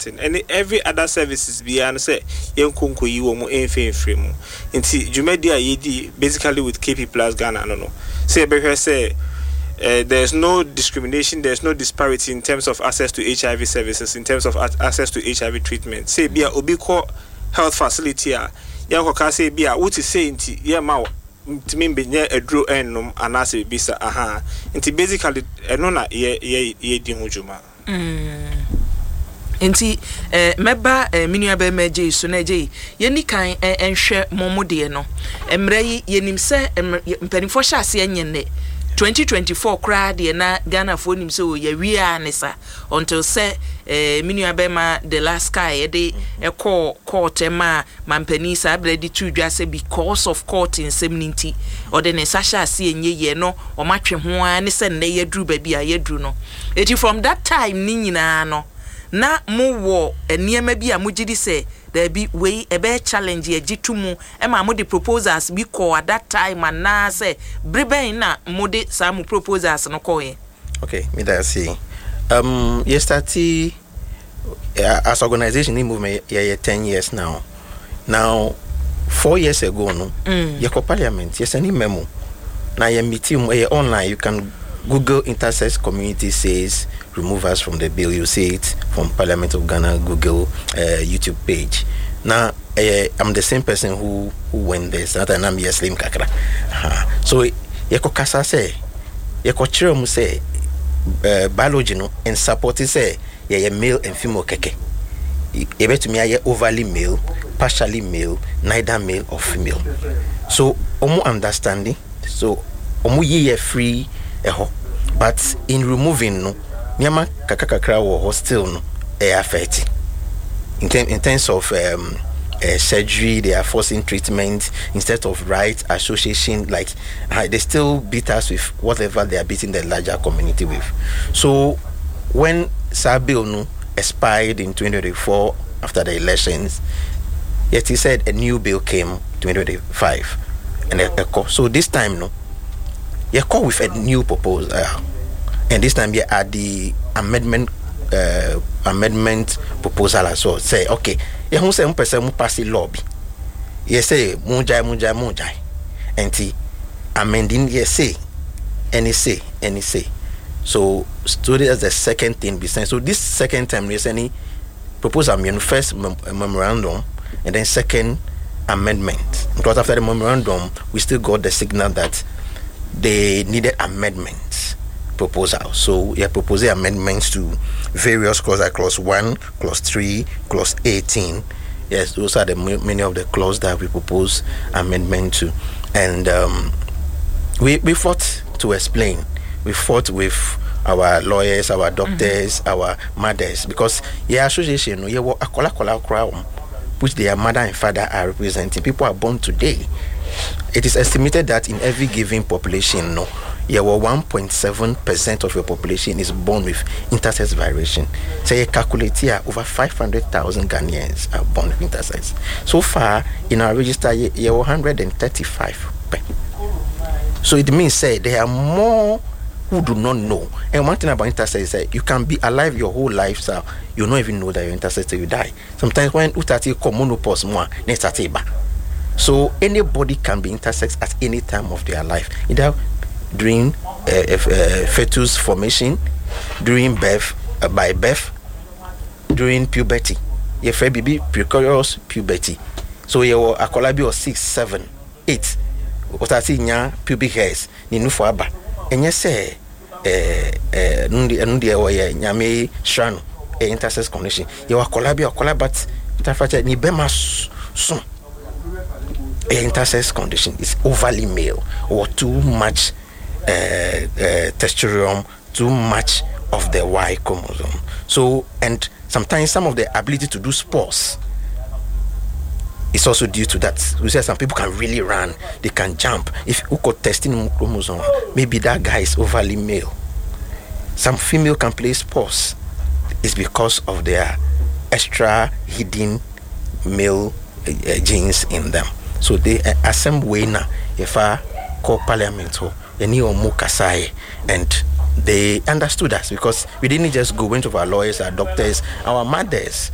thing. And every other services beyond say yenkunko yi wo mo enfin free mo. Nti Jumedia yedi basically with KP Plus Ghana no. Say be say there's no discrimination, there's no disparity in terms of access to HIV services, in terms of access to HIV treatment. Say be a obi call health facility a yanko say be a what is saying nti ye ma ntimi benye edro ennom anase bisa aha nti basically eno na ye di ho djuma nti meba minua be meje so na je ye ni kan enhwe momode no emra yi yenim se mpanifo hya ase enye 2024 crowd ye na Ghana for nim so ye wi anisa until say minua be ma the last guy ye de court ma mampani sa bredi tu dwa se because of court in seminity or the nesasha ase enye ye no o matwe ho an se ne ye dru ba bia ye dru no eti from that time ni nyina no na mo wo eniema bi a mo gidi se there be way a bear challenge ye jitumu e ma mo the proposals bi call at that time and na say breben na mo de some proposals no call ye. Okay, me that see yesterday as organization in movement 10 years now 4 years ago no ye ko parliament yes any memo na ye meeting online you can Google intersex community says remove us from the bill. You see it from Parliament of Ghana, Google, YouTube page. Now, I'm the same person who went there. So that I'm Slim Kakra. So, yeko kasa say, yeko chiro say, biology no, and support say, ye male and female keke. Ebe to me ye overly male, partially male, neither male or female. So, omo understanding. So, omo ye free. But in removing no nyama kakakakra wo still no affect in terms of surgery. They are forcing treatment instead of right association, like they still beat us with whatever they are beating the larger community with. So when Sabil no expired in 2024 after the elections, yet he said a new bill came 2025 and so this time no you come with a new proposal, and this time you add the amendment proposal as well. Say okay, you who say person mu pass lobby. You say munjai, and the amending you say, any say. So study as the second thing besides. So this second time there's any proposal. First memorandum and then second amendment. Because after the memorandum, we still got the signal that they needed amendments proposal. So we are proposing amendments to various clauses, like clause 1, clause 3, clause 18. Yes, those are the many of the clauses that we propose amendment to. And we fought to explain. We fought with our lawyers, our doctors, our mothers, because association, which their mother and father are representing. People are born today. It is estimated that in every given population, 1.7% of your population is born with intersex variation. So you calculate here, over 500,000 Ghanaians are born with intersex. So far, in our register, you are 135. So it means there are more who do not know. And one thing about intersex is that you can be alive your whole life, so you don't even know that you're intersex till you die. Sometimes when utati come monopause more, so anybody can be intersex at any time of their life, either during fetus formation, during birth, by birth, during puberty. You have baby precocious puberty. So you are a collabi of 6, 7, 8. What I see nya pubic hairs ni nufu aba. Enye se nundi ewa nyame shrano intersex condition. You are collabi or collabat tafacha ni bema soon. Intersex condition is overly male or too much testosterone, too much of the Y chromosome. So, and sometimes some of the ability to do sports is also due to that. We say some people can really run, they can jump. If you got testing chromosome, maybe that guy is overly male. Some female can play sports. It's because of their extra hidden male genes in them. So they assemble way now. If I call parliament, and they understood us because we didn't just go into our lawyers, our doctors, our mothers.